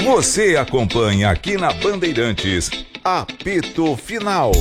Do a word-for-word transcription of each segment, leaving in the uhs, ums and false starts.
Você acompanha aqui na Bandeirantes, Apito Final.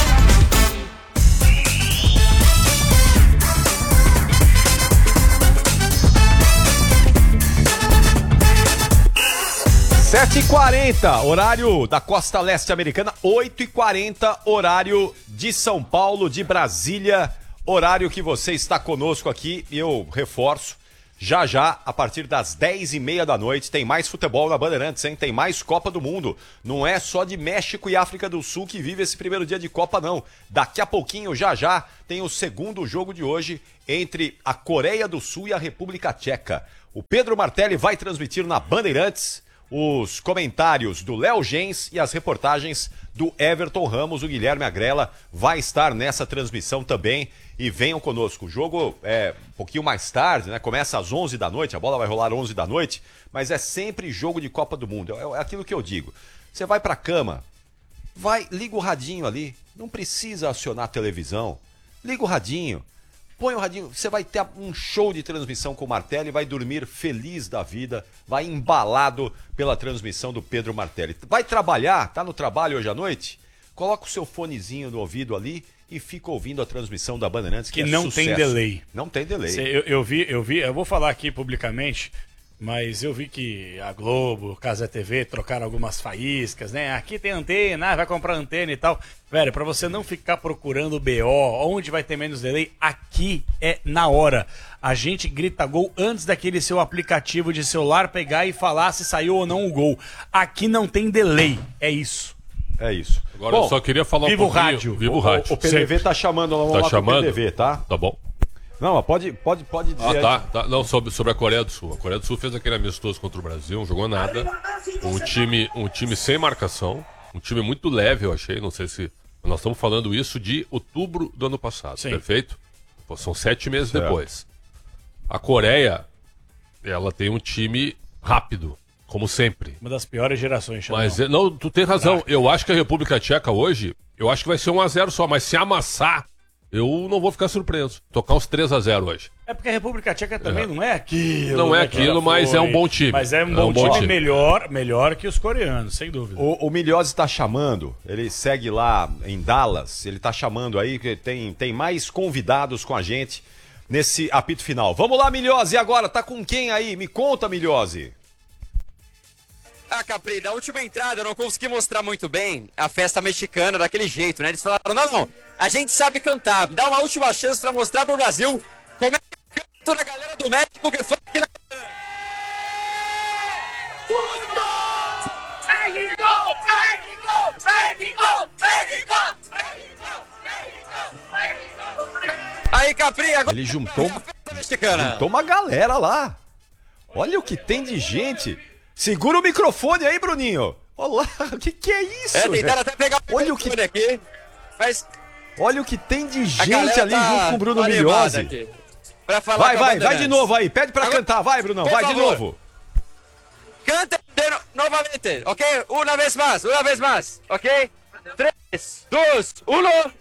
sete e quarenta, horário da costa leste americana, oito e quarenta, horário de São Paulo, de Brasília, horário que você está conosco aqui, e eu reforço, já já, a partir das dez e meia da noite, tem mais futebol na Bandeirantes, hein? Tem mais Copa do Mundo, não é só de México e África do Sul que vive esse primeiro dia de Copa, não. Daqui a pouquinho, já já, tem o segundo jogo de hoje entre a Coreia do Sul e a República Tcheca. O Pedro Martelli vai transmitir na Bandeirantes os comentários do Léo Gens e as reportagens do Everton Ramos. O Guilherme Agrela vai estar nessa transmissão também e venham conosco. O jogo é um pouquinho mais tarde, né? Começa às onze da noite, a bola vai rolar às onze da noite, mas é sempre jogo de Copa do Mundo. É aquilo que eu digo. Você vai pra cama, vai, liga o radinho ali, não precisa acionar a televisão, liga o radinho. Põe o radinho, você vai ter um show de transmissão com o Martelli, vai dormir feliz da vida, vai embalado pela transmissão do Pedro Martelli. Vai trabalhar, tá no trabalho hoje à noite? Coloca o seu fonezinho no ouvido ali e fica ouvindo a transmissão da Bandeirantes, que, que é não sucesso. tem delay. Não tem delay. Cê, eu, eu vi, eu vi, eu vou falar aqui publicamente, mas eu vi que a Globo, Casa T V trocaram algumas faíscas, né? Aqui tem antena, vai comprar antena e tal. Velho, pra você não ficar procurando B O, onde vai ter menos delay, aqui é na hora. A gente grita gol antes daquele seu aplicativo de celular pegar e falar se saiu ou não o gol. Aqui não tem delay, é isso. É isso. Agora bom, eu só queria falar um viva o pouquinho... rádio. Viva o rádio. O, o P D V Sempre. Tá chamando, vamos tá lá chamando? pro P D V, tá? Tá bom. Não, mas pode, pode, pode dizer. Ah, tá, tá. Não, sobre, sobre a Coreia do Sul. A Coreia do Sul fez aquele amistoso contra o Brasil, não jogou nada. Um time, um time sem marcação. Um time muito leve, eu achei. Não sei se... Nós estamos falando isso de outubro do ano passado, Sim. perfeito? Pô, são sete meses certo. depois. A Coreia, ela tem um time rápido, como sempre. Uma das piores gerações. Mas, não. não, tu tem razão. Eu acho que a República Tcheca hoje, eu acho que vai ser um a zero só. Mas se amassar... Eu não vou ficar surpreso. Tocar uns três a zero hoje. É porque a República Tcheca também é. não é aquilo. Não é aquilo, mas é um bom time. Mas é um bom, é um bom time, time melhor, melhor que os coreanos, sem dúvida. O, o Milhose está chamando, ele segue lá em Dallas, ele está chamando aí, que tem, tem mais convidados com a gente nesse apito final. Vamos lá, Milhose, agora? Tá com quem aí? Me conta, Milhose. Ah, Capri, da última entrada eu não consegui mostrar muito bem a festa mexicana daquele jeito, né? Eles falaram, não, não, a gente sabe cantar, dá uma última chance pra mostrar pro Brasil como é que canto na galera do México que foi aqui na... Aí, Capri, agora... Ele juntou, juntou uma galera lá. Olha o que tem de gente. Segura o microfone aí, Bruninho. Olá, o que, que é isso? É, tentaram até pegar o Olha o que aqui, mas... Olha o que tem de gente ali tá junto com o Bruno Milhose. Vai, vai, vai de novo aí. Pede pra Agora, cantar, vai, Brunão, vai favor. de novo. Canta de no novamente, ok? Uma vez mais, uma vez mais, ok? Três, dois, um.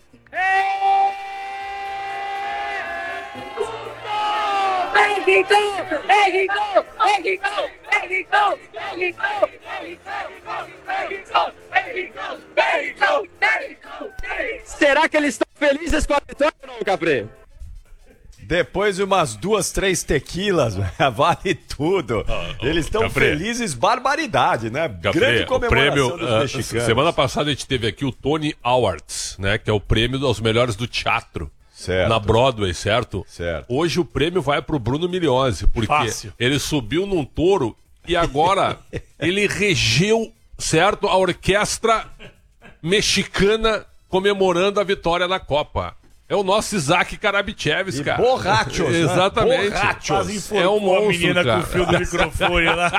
México! México! México! México! México! México! México! México! México! Será que eles estão felizes com a vitória ou não, Capri? Depois de umas duas, três tequilas, vale tudo. Eles estão felizes, barbaridade, né? Capri, grande comemoração prêmio, dos uh, mexicanos. Semana passada a gente teve aqui o Tony Awards, né? Que é o prêmio dos melhores do teatro. Certo. Na Broadway, certo? Certo. Hoje o prêmio vai pro Bruno Milhose, porque Fácil. ele subiu num touro e agora ele regeu, certo? A orquestra mexicana comemorando a vitória na Copa. É o nosso Isaac Karabichevs, cara. Borrachos, né? Exatamente. Borrachos. É um monstro, a menina cara. com o fio do microfone lá.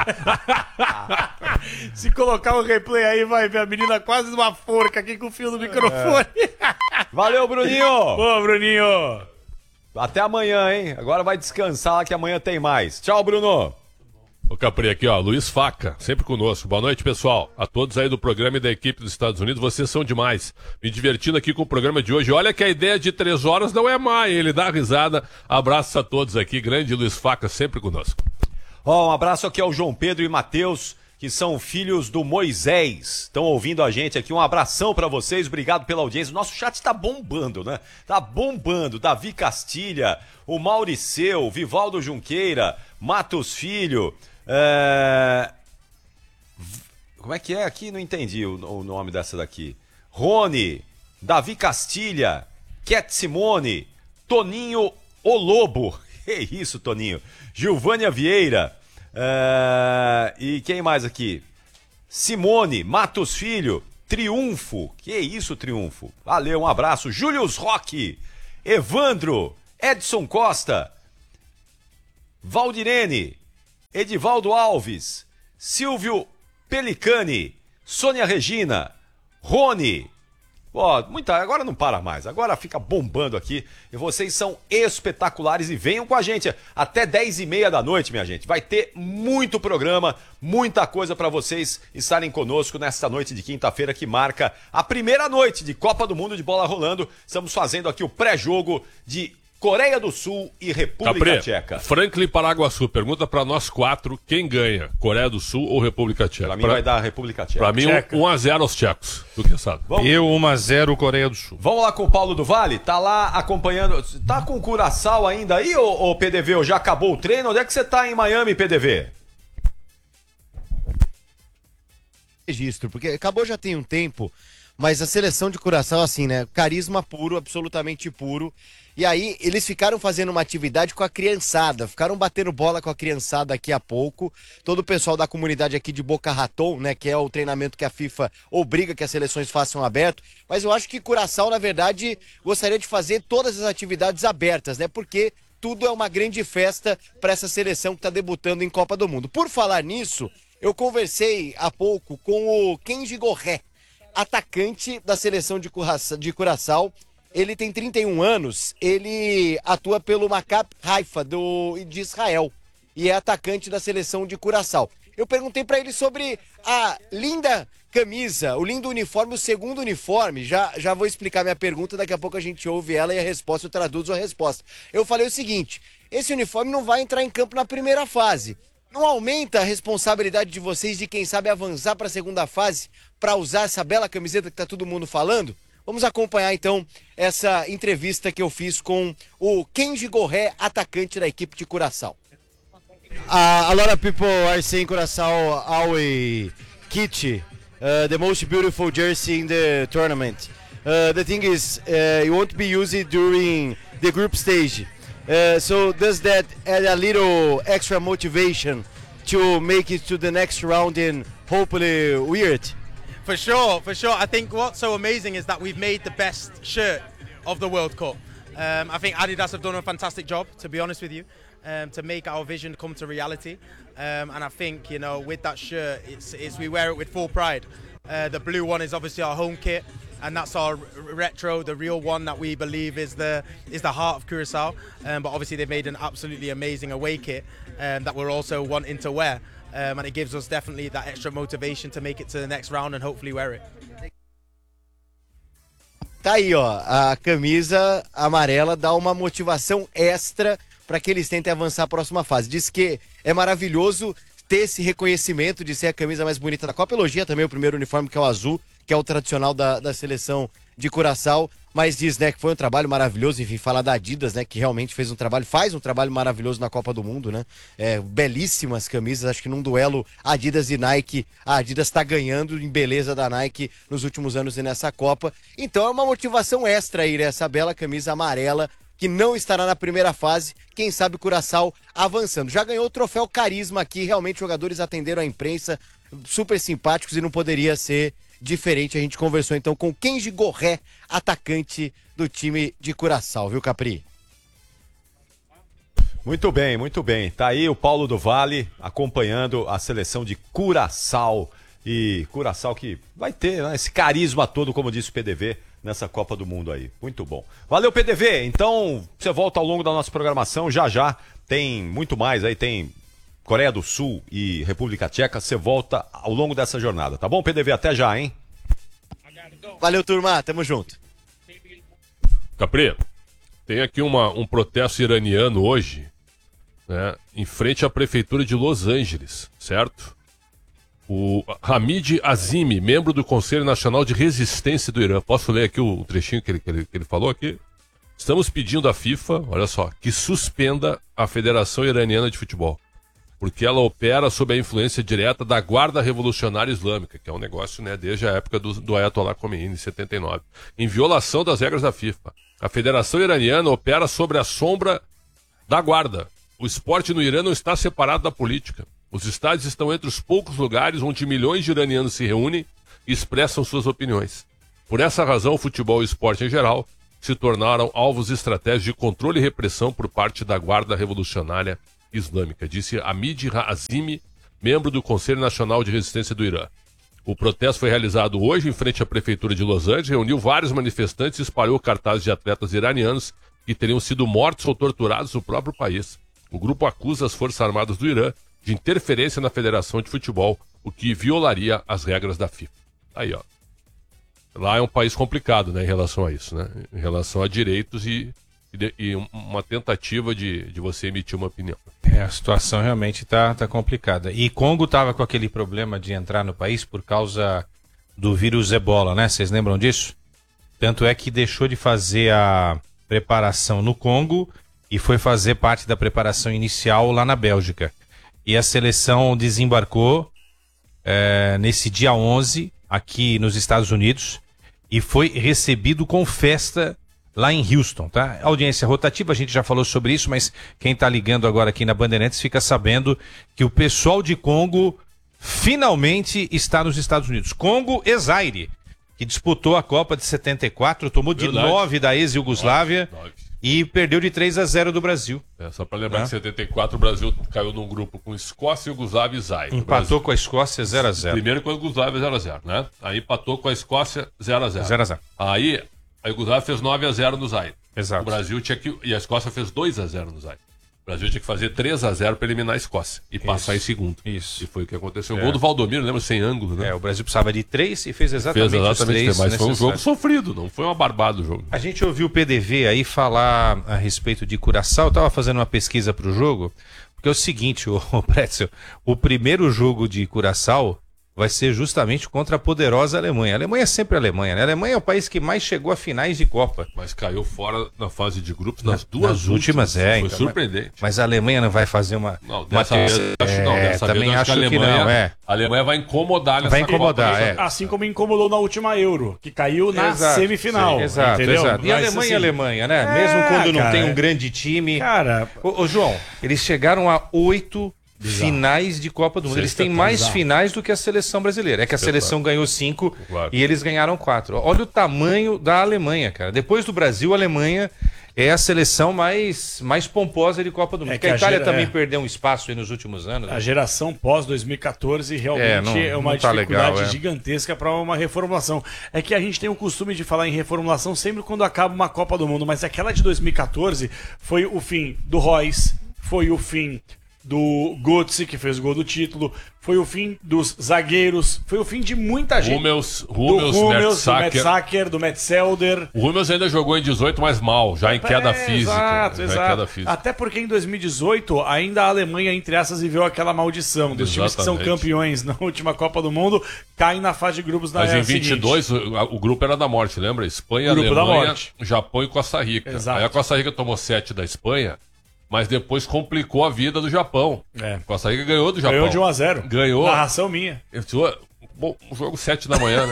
Se colocar o replay aí, vai ver a menina quase numa forca aqui com o fio do microfone. É. Valeu, Bruninho. Ô, Bruninho. Até amanhã, hein? Agora vai descansar lá que amanhã tem mais. Tchau, Bruno. O Capri aqui, ó, Luiz Faca, sempre conosco. Boa noite, pessoal. A todos aí do programa e da equipe dos Estados Unidos, vocês são demais. Me divertindo aqui com o programa de hoje. Olha que a ideia de três horas não é má, ele dá risada. Abraços a todos aqui. Grande Luiz Faca, sempre conosco. Ó, um abraço aqui ao João Pedro e Matheus, que são filhos do Moisés. Estão ouvindo a gente aqui. Um abração pra vocês, obrigado pela audiência. O nosso chat tá bombando, né? Tá bombando. Davi Castilha, o Mauriceu, Vivaldo Junqueira, Matos Filho. É... Como é que é aqui? Não entendi o, o nome dessa daqui. Rony, Davi Castilha, Cat Simone, Toninho O Lobo. Que isso, Toninho? Gilvânia Vieira. Uh, e quem mais aqui? Simone, Matos Filho, Triunfo. Que isso, Triunfo? Valeu, um abraço. Július Roque, Evandro, Edson Costa, Valdirene, Edivaldo Alves, Silvio Pelicani, Sônia Regina, Rony. Ó, muita, agora não para mais, agora fica bombando aqui. E vocês são espetaculares e venham com a gente até dez e meia da noite, minha gente. Vai ter muito programa, muita coisa para vocês estarem conosco nesta noite de quinta-feira que marca a primeira noite de Copa do Mundo de bola rolando. Estamos fazendo aqui o pré-jogo de Coreia do Sul e República Capri, Tcheca. Franklin Paraguaçu, pergunta pra nós quatro quem ganha, Coreia do Sul ou República Tcheca? Pra mim pra... vai dar a República Tcheca. Pra mim, Tcheca. um a zero aos tchecos, tu que sabe. Vamos. Eu um a zero Coreia do Sul. Vamos lá com o Paulo do Vale? Tá lá acompanhando. Tá com o Curaçao ainda aí, ô, ô P D V? Ou já acabou o treino? Onde é que você tá em Miami, P D V? Registro, porque acabou já tem um tempo, mas a seleção de Curaçao, assim, né? Carisma puro, absolutamente puro. E aí, eles ficaram fazendo uma atividade com a criançada, ficaram batendo bola com a criançada aqui a pouco. Todo o pessoal da comunidade aqui de Boca Raton, né, que é o treinamento que a FIFA obriga que as seleções façam aberto. Mas eu acho que Curaçao, na verdade, gostaria de fazer todas as atividades abertas, né, porque tudo é uma grande festa para essa seleção que está debutando em Copa do Mundo. Por falar nisso, eu conversei há pouco com o Kenji Gorré, atacante da seleção de Curaçao, de Curaçao. Ele tem trinta e um anos, ele atua pelo Maccabi Haifa do, de Israel e é atacante da seleção de Curaçao. Eu perguntei para ele sobre a linda camisa, o lindo uniforme, o segundo uniforme. Já, já vou explicar minha pergunta, daqui a pouco a gente ouve ela e a resposta, eu traduzo a resposta. Eu falei o seguinte, esse uniforme não vai entrar em campo na primeira fase. Não aumenta a responsabilidade de vocês de quem sabe avançar para a segunda fase para usar essa bela camiseta que tá todo mundo falando? Vamos acompanhar então essa entrevista que eu fiz com o Kenji Gorré, atacante da equipe de Curaçao. Uh, a lot of people are saying Curaçao always kitsch, uh, the most beautiful jersey in the tournament. Uh, the thing is, uh, it won't be used during the group stage. Uh, so does that add a little extra motivation to make it to the next round and hopefully wear it? For sure, for sure. I think what's so amazing is that we've made the best shirt of the World Cup. Um, I think Adidas have done a fantastic job, to be honest with you, um, to make our vision come to reality. Um, and I think, you know, with that shirt, it's, it's we wear it with full pride. Uh, the blue one is obviously our home kit, and that's our retro, the real one that we believe is the is the heart of Curaçao. Um, but obviously they've made an absolutely amazing away kit um, that we're also wanting to wear. Um, and it gives us definitely that extra motivation to make it to the next round and hopefully wear it. Tá aí, ó, a camisa amarela dá uma motivação extra para que eles tentem avançar a próxima fase. Diz que é maravilhoso ter esse reconhecimento de ser a camisa mais bonita da Copa. Elogia também o primeiro uniforme, que é o azul, que é o tradicional da, da seleção de Curaçao, mas diz, né, que foi um trabalho maravilhoso. Enfim, fala da Adidas, né, que realmente fez um trabalho, faz um trabalho maravilhoso na Copa do Mundo, né, é, belíssimas camisas. Acho que num duelo Adidas e Nike, a Adidas tá ganhando em beleza da Nike nos últimos anos e nessa Copa. Então é uma motivação extra aí, né, essa bela camisa amarela, que não estará na primeira fase, quem sabe Curaçao avançando. Já ganhou o troféu Carisma aqui, realmente jogadores atenderam a imprensa, super simpáticos, e não poderia ser diferente. A gente conversou então com Kenji Gorré, atacante do time de Curaçao, viu, Capri? Muito bem, muito bem. Tá aí o Paulo do Vale acompanhando a seleção de Curaçao. E Curaçao que vai ter, né, esse carisma todo, como disse o P D V, nessa Copa do Mundo aí. Muito bom. Valeu, P D V. Então, você volta ao longo da nossa programação. Já já tem muito mais aí. Tem Coreia do Sul e República Tcheca. Você volta ao longo dessa jornada. Tá bom, P D V? Até já, hein? Valeu, turma. Tamo junto. Capri, tem aqui uma, um protesto iraniano hoje, né, em frente à prefeitura de Los Angeles, certo? O Hamid Azimi, membro do Conselho Nacional de Resistência do Irã. Posso ler aqui o trechinho que ele, que ele, que ele falou aqui? Estamos pedindo à FIFA, olha só, que suspenda a Federação Iraniana de Futebol, porque ela opera sob a influência direta da Guarda Revolucionária Islâmica, que é um negócio, né, desde a época do, do Ayatollah Khomeini, em setenta e nove, em violação das regras da FIFA. A Federação Iraniana opera sobre a sombra da Guarda. O esporte no Irã não está separado da política. Os estádios estão entre os poucos lugares onde milhões de iranianos se reúnem e expressam suas opiniões. Por essa razão, o futebol e o esporte em geral se tornaram alvos estratégicos de controle e repressão por parte da Guarda Revolucionária Islâmica, disse Hamid Azimi, membro do Conselho Nacional de Resistência do Irã. O protesto foi realizado hoje em frente à Prefeitura de Los Angeles, reuniu vários manifestantes e espalhou cartazes de atletas iranianos que teriam sido mortos ou torturados no próprio país. O grupo acusa as Forças Armadas do Irã de interferência na Federação de Futebol, o que violaria as regras da FIFA. Aí, ó. Lá é um país complicado, né, em relação a isso, né? Em relação a direitos e, e, e uma tentativa de, de você emitir uma opinião. É, a situação realmente está tá complicada. E Congo estava com aquele problema de entrar no país por causa do vírus Ebola, né? Vocês lembram disso? Tanto é que deixou de fazer a preparação no Congo e foi fazer parte da preparação inicial lá na Bélgica. E a seleção desembarcou é, nesse dia onze, aqui nos Estados Unidos, e foi recebido com festa lá em Houston, tá? Audiência rotativa, a gente já falou sobre isso, mas quem tá ligando agora aqui na Bandeirantes fica sabendo que o pessoal de Congo finalmente está nos Estados Unidos. Congo e Zaire, que disputou a Copa de setenta e quatro, tomou de Verdade. nove da ex-Yugoslávia Nove, nove. e perdeu de três a zero do Brasil. É, só para lembrar Ah. que em setenta e quatro o Brasil caiu num grupo com Escócia, Iugoslávia e Zaire. Empatou com a Escócia zero a zero. Primeiro com a Iugoslávia zero a zero, né? Aí empatou com a Escócia zero a zero. zero a zero. Aí a Iugoslávia fez nove a zero no Zaire. Exato. O Brasil tinha que... E a Escócia fez dois a zero no Zaire. O Brasil tinha que fazer três a zero para eliminar a Escócia e passar em segundo. Isso. E foi o que aconteceu. O É. gol do Valdomiro, lembra? Sem ângulo, né? É, o Brasil precisava de três e fez exatamente, Fez exatamente os três mas foi um jogo necessários. sofrido, não foi uma barbada o jogo. A gente ouviu o P D V aí falar a respeito de Curaçao. Eu estava fazendo uma pesquisa para o jogo, porque é o seguinte, o, o Pretzel, o primeiro jogo de Curaçao vai ser justamente contra a poderosa Alemanha. A Alemanha é sempre a Alemanha, né? A Alemanha é o país que mais chegou a finais de Copa. Mas caiu fora na fase de grupos nas Na- duas nas últimas, é, Foi então, surpreendente. Mas a Alemanha não vai fazer uma... Não, uma dessa vez, acho, não, É, dessa também vez eu acho acho que a que Alemanha, não, é. a Alemanha vai incomodar nessa Vai incomodar, Copa. é. Assim como incomodou na última Euro, que caiu na Exato, semifinal. sim, exato, entendeu? exato. E a Mas, Alemanha assim, é Alemanha, né? é, Mesmo quando não cara, tem um é. grande time... Cara, Ô, ô, João, eles chegaram a oito finais de Copa do Mundo. Isso é Eles têm espetacular. mais finais do que a seleção brasileira. É que a seleção ganhou cinco Claro. e eles ganharam quatro. Olha o tamanho da Alemanha, cara. Depois do Brasil, a Alemanha é a seleção mais, mais pomposa de Copa do Mundo. É Porque que a a Itália gera- também é. perdeu um espaço aí nos últimos anos. a né? geração pós dois mil e quatorze realmente É, é, não- uma não tá dificuldade legal, é. gigantesca para uma reformulação. É que a gente tem o costume de falar em reformulação sempre quando acaba uma Copa do Mundo, mas aquela de dois mil e quatorze foi o fim do Royce, foi o fim do Götze, que fez o gol do título, foi o fim dos zagueiros, foi o fim de muita gente. Hummels, do Hummels, Hummels, do Mertesacker. Mertesacker, do Metzelder. O Hummels ainda jogou em dezoito, mas mal, já em queda É, física. Exato, já em exato. queda física. Até porque em dois mil e dezoito, ainda a Alemanha, entre essas, viveu aquela maldição dos times que são Exatamente. campeões na última Copa do Mundo, caem na fase de grupos da Mas em seguinte. vinte e dois, o, o grupo era da morte, lembra? Espanha, Grupo da Alemanha, morte. Japão e Costa Rica. Exato. Aí a Costa Rica tomou sete da Espanha, mas depois complicou a vida do Japão. É. Costa Rica ganhou do Japão. Ganhou de um a zero. Ganhou. Narração minha. Isso, bom, um jogo sete da manhã, né?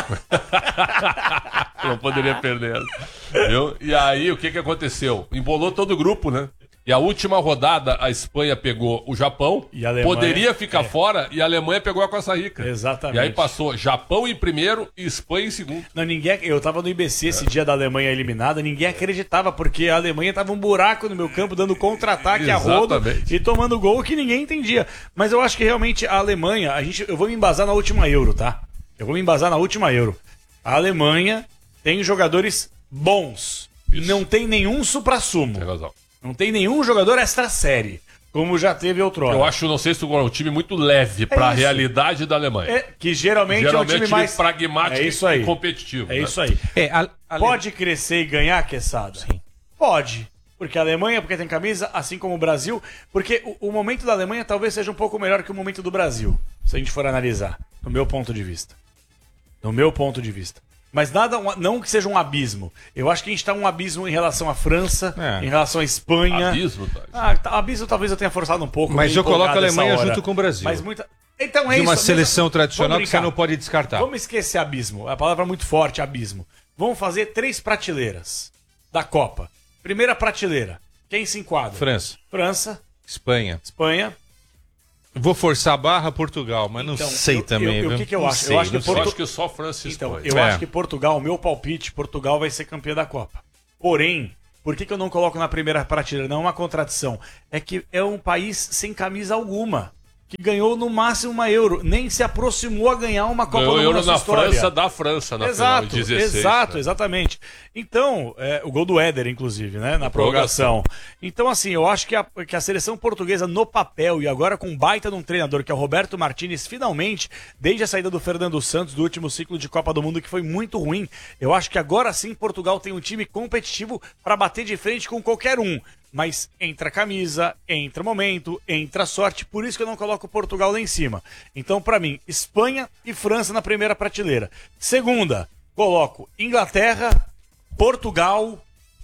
Não poderia perder. Viu? E aí, o que que aconteceu? Embolou todo o grupo, né? E a última rodada, a Espanha pegou o Japão, E a Alemanha- poderia ficar é. fora, e a Alemanha pegou a Costa Rica. Exatamente. E aí passou Japão em primeiro e Espanha em segundo. Não, ninguém, eu tava no I B C esse dia da Alemanha eliminada, ninguém acreditava, porque a Alemanha tava um buraco no meu campo, dando contra-ataque a rodo Exatamente. e tomando gol que ninguém entendia. Mas eu acho que realmente a Alemanha, a gente, eu vou me embasar na última Euro, tá? Eu vou me embasar na última Euro. A Alemanha tem jogadores bons. Isso. Não tem nenhum supra-sumo. Tem razão. Não tem nenhum jogador extra-série, como já teve outrora. Eu acho, não sei se tu é um time muito leve para a isso. realidade da Alemanha. É, que geralmente, Geralmente é um time mais pragmático é isso aí. e competitivo. É né? isso aí. É, a- a- Pode crescer e ganhar, Quesada? Sim. Pode. Porque a Alemanha, porque tem camisa, assim como o Brasil. Porque o, o momento da Alemanha talvez seja um pouco melhor que o momento do Brasil. se a gente for analisar, no meu ponto de vista. No meu ponto de vista. Mas nada, não que seja um abismo. Eu acho que a gente está um abismo em relação à França, É. em relação à Espanha. Abismo, tá? Ah, tá, abismo talvez eu tenha forçado um pouco. Mas meio eu coloco a empolgado Alemanha essa hora. junto com o Brasil. Mas muita... Então é De uma isso. seleção mesmo- tradicional Vamos que você brincar. não pode descartar. Vamos esquecer abismo. A palavra é muito forte, abismo. Vamos fazer três prateleiras da Copa. Primeira prateleira. Quem se enquadra? França, França, Espanha. Espanha. Vou forçar a barra Portugal, mas não Então, sei eu- também. eu- eu- viu? o que que eu Não acho? Eu sei, acho que não Eu sei. Portu- acho que só França e Então, Espanha. eu É. acho que Portugal, o meu palpite, Portugal vai ser campeã da Copa. Porém, por que, que eu não coloco na primeira prateleira? Não é uma contradição. É que é um país sem camisa alguma. Que ganhou no máximo uma Euro. Nem se aproximou a ganhar uma Copa Ganhou do Mundo Euro na sua na história. França da França na Exato, final, em dezesseis. exato, né? exatamente. Então, é, o gol do Éder, inclusive, né, na prorrogação. Então, assim, eu acho que a, que a seleção portuguesa no papel, e agora com um baita de um treinador, que é o Roberto Martínez, finalmente, desde a saída do Fernando Santos do último ciclo de Copa do Mundo, que foi muito ruim, eu acho que agora sim Portugal tem um time competitivo para bater de frente com qualquer um. Mas entra a camisa, entra o momento, entra a sorte, por isso que eu não coloco Portugal lá em cima. Então, pra mim, Espanha e França na primeira prateleira. Segunda, coloco Inglaterra, Portugal,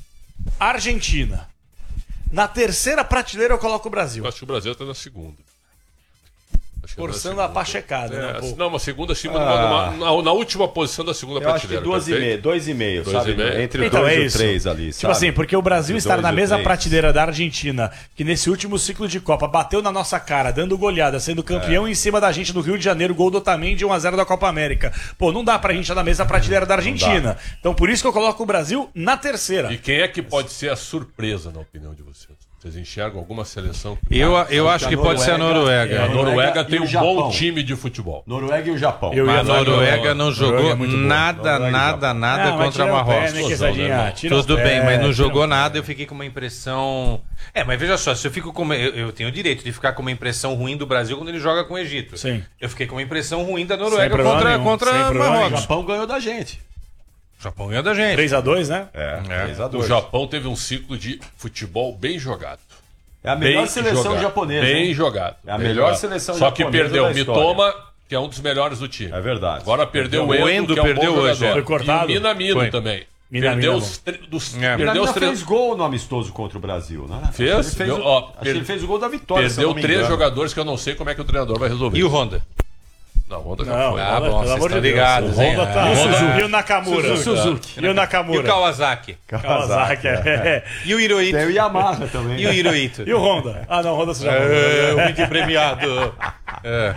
Argentina. Na terceira prateleira eu coloco o Brasil. Eu acho que o Brasil está na segunda. Acho que é na Forçando segunda. a pachecada, né? É, um pouco. não, uma segunda acima, Ah. numa- na, na última posição da segunda Eu acho que prateleira. duas e perfeito? meio, dois e meio, Dois sabe? e meio. Entre o Então, dois é e o isso. três ali, Tipo sabe? assim, porque o Brasil Entre estar dois na e o mesma três. prateleira da Argentina, que nesse último ciclo de Copa bateu na nossa cara, dando goleada, sendo campeão em cima da gente no Rio de Janeiro, gol do Otamendi, um a zero da Copa América. Pô, não dá pra gente estar na mesma prateleira da Argentina. Então por isso que eu coloco o Brasil na terceira. E quem é que pode ser a surpresa, na opinião de vocês? Vocês enxergam alguma seleção? que- Eu, Ah, eu acho que pode ser a Noruega. A Noruega Noruega tem e o um Japão. bom time de futebol. Noruega e o Japão. Eu Mas ia a falar Noruega não jogou Noruega é muito boa. nada, Noruega e nada, Japão. nada Ah, mas contra tira o pé, Marrocos. né, quesadinha? Tira Tudo o pé, bem, mas não tira jogou o pé. nada, eu fiquei com uma impressão. É, mas veja só, se eu fico com uma... eu, eu tenho o direito de ficar com uma impressão ruim do Brasil quando ele joga com o Egito. Sim. Eu fiquei com uma impressão ruim da Sem Noruega problema contra, nenhum, sem contra problema O Marrocos. Japão ganhou da gente. O Japão ganhou da gente. três a dois, né? É, É. três a O dois. Japão teve um ciclo de futebol bem jogado. É a melhor Bem seleção jogado. japonesa. Bem hein? jogado. É a bem melhor jogado. seleção Só que japonesa perdeu da o história. Mitoma, que é um dos melhores do time. É verdade. Agora perdeu o O Endo, Endo que é um perdeu bom hoje, jogador. é. Foi cortado? E o Minamino Foi. também. Minamino perdeu é os, tre- dos, É. perdeu Minamino os três. fez gol no amistoso contra o Brasil, né? Fez? Acho que Ele fez, Deu- o... ó, acho que per- ele fez o gol da vitória. se eu Perdeu não me três engano. jogadores que eu não sei como é que o treinador vai resolver. E o Honda? Não, o Honda já Não, foi. Ah, Honda, bom, pelo vocês amor de estão Deus. ligados, O hein? Honda tá. E o Suzuki. E o Nakamura. Suzuki. E o Nakamura. E o Kawasaki? Kawasaki, é. E o Hirohito? Tem o Yamaha também. E o Hirohito? E o Honda? Ah, não, o Honda você já falou. É, o muito premiado. É.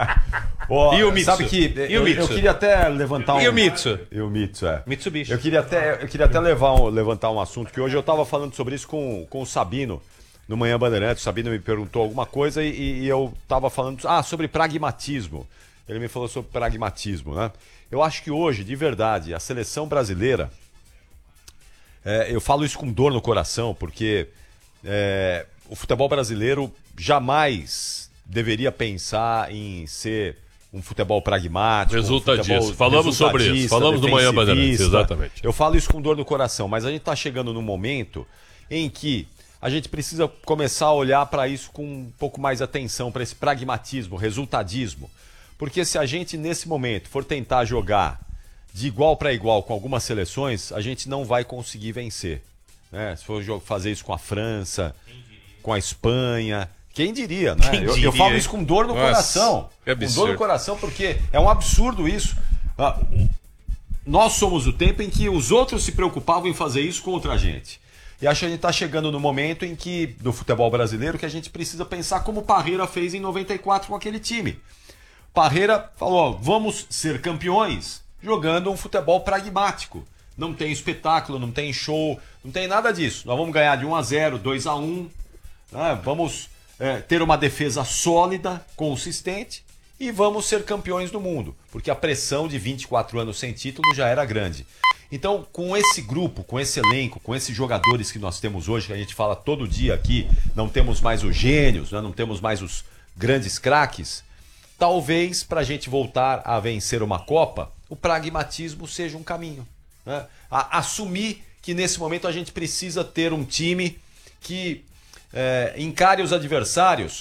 Ó, E o Mitsu? Sabe que E o eu, Mitsu? eu queria até levantar um... E o Mitsu? E o Mitsu, é. Mitsubishi. Eu queria até, eu queria até levar um- levantar um assunto, que hoje eu estava falando sobre isso com, com o Sabino, no Manhã Bandeirantes. O Sabino me perguntou alguma coisa e, e eu estava falando ah, sobre pragmatismo. Ele me falou sobre pragmatismo, né? Eu acho que hoje, de verdade, a seleção brasileira... é, eu falo isso com dor no coração, porque é, o futebol brasileiro jamais deveria pensar em ser um futebol pragmático. Resultadista. um futebol Falamos sobre isso. resultadista, Falamos do Manhã Bandeirantes, defensivista. exatamente. Eu falo isso com dor no coração, mas a gente está chegando num momento em que a gente precisa começar a olhar para isso com um pouco mais atenção, para esse pragmatismo, resultadismo. Porque se a gente, nesse momento, for tentar jogar de igual para igual com algumas seleções, a gente não vai conseguir vencer. Né? Se for jo- fazer isso com a França, com a Espanha... Quem diria, né? Quem eu, eu diria, falo hein? isso com dor no Nossa, coração. que Com dor absurdo. no coração, porque é um absurdo isso. Ah, nós somos o tempo em que os outros se preocupavam em fazer isso contra a gente. E acho que a gente está chegando no momento em que, do futebol brasileiro, que a gente precisa pensar como o Parreira fez em noventa e quatro com aquele time. Parreira falou, ó, vamos ser campeões jogando um futebol pragmático. Não tem espetáculo, não tem show, não tem nada disso. Nós vamos ganhar de um a zero, dois a um, né? Vamos é, ter uma defesa sólida, consistente e vamos ser campeões do mundo. Porque a pressão de vinte e quatro anos sem título já era grande. Então, com esse grupo, com esse elenco, com esses jogadores que nós temos hoje, que a gente fala todo dia aqui, não temos mais os gênios, né? Não temos mais os grandes craques, talvez para a gente voltar a vencer uma Copa, o pragmatismo seja um caminho. Né? A, assumir que nesse momento a gente precisa ter um time que é, encare os adversários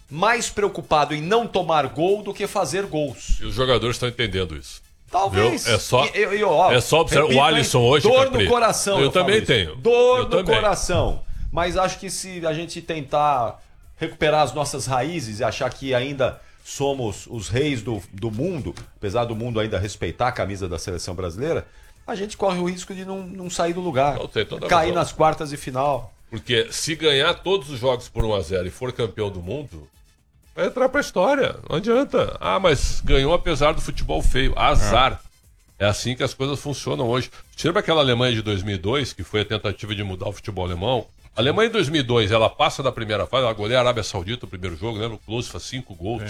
mais preocupado em não tomar gol do que fazer gols. E os jogadores estão entendendo isso. Talvez. Viu? É só, E- e- e, ó, é só observar. repito, O Alisson hein? hoje. Dor Capri, no coração. Eu, eu falo também isso. tenho. Dor eu no também. coração. Mas acho que se a gente tentar recuperar as nossas raízes e achar que ainda somos os reis do, do mundo, apesar do mundo ainda respeitar a camisa da seleção brasileira, a gente corre o risco de não, não sair do lugar. Não, tem toda a cair razão. nas quartas de final. Porque se ganhar todos os jogos por um a zero e for campeão do mundo, vai entrar pra história. Não adianta. Ah, mas ganhou apesar do futebol feio. Azar. É assim que as coisas funcionam hoje. Você lembra aquela Alemanha de dois mil e dois, que foi a tentativa de mudar o futebol alemão? A Alemanha em dois mil e dois, ela passa da primeira fase, ela goleia a Arábia Saudita no primeiro jogo, lembra? O Klose faz cinco gols.